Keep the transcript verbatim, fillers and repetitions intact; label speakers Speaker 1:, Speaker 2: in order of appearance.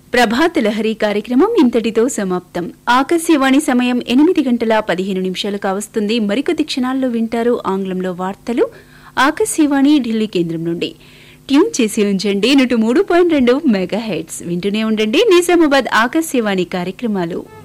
Speaker 1: ప్రభాత లహరి కార్యక్రమం ఇంతటితో సమాప్తం. ఆకాశవాణి సమయం ఎనిమిది గంటల పదిహేను నిమిషాలు కావస్తుంది. మరికొద్ది క్షణాల్లో వింటారు ఆంగ్లంలో వార్తలు ఆకాశవాణి ఢిల్లీ కేంద్రం నుండి. ట్యూన్ చేసి ఉంచండి నూట మూడు పాయింట్ రెండు మెగా హెర్ట్జ్. వింటూనే ఉండండి నిజామాబాద్ ఆకాశవాణి కార్యక్రమాలు.